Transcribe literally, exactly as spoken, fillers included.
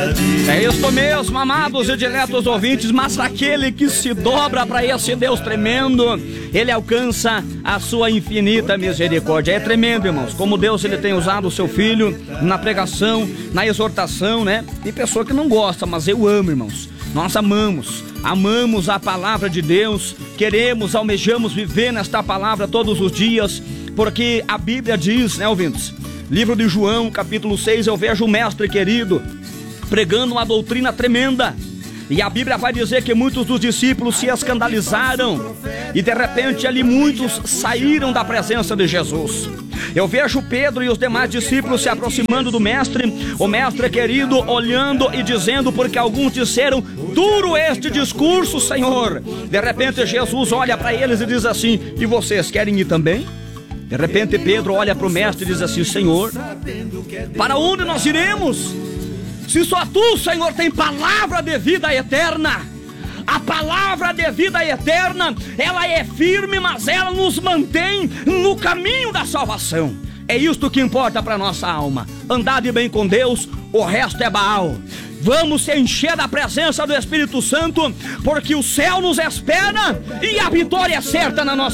É isso mesmo, amados e diletos ouvintes, mas aquele que se dobra para esse Deus tremendo, ele alcança a sua infinita misericórdia. É tremendo, irmãos, como Deus ele tem usado o seu filho na pregação, na exortação, né? Tem pessoa que não gosta, mas eu amo, irmãos. Nós amamos, amamos a palavra de Deus, queremos, almejamos viver nesta palavra todos os dias, porque a Bíblia diz, né, ouvintes? Livro de João, capítulo seis, eu vejo o mestre querido pregando uma doutrina tremenda, e a Bíblia vai dizer que muitos dos discípulos se escandalizaram, e de repente ali muitos saíram da presença de Jesus. Eu vejo Pedro e os demais discípulos se aproximando do mestre, o mestre querido olhando e dizendo, porque alguns disseram: duro este discurso, Senhor. De repente Jesus olha para eles e diz assim: e vocês querem ir também? De repente Pedro olha para o mestre e diz assim: Senhor, para onde nós iremos? Se só tu, Senhor, tem palavra de vida eterna. A palavra de vida eterna, ela é firme, mas ela nos mantém no caminho da salvação. É isto que importa para nossa alma. Andar de bem com Deus, o resto é Baal. Vamos se encher da presença do Espírito Santo, porque o céu nos espera e a vitória é certa na nossa